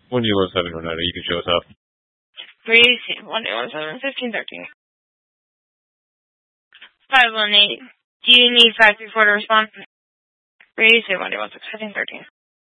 1217 Renata, you can show us up. 1217 1513. 518. Do you need 534 to respond? 1216 1513.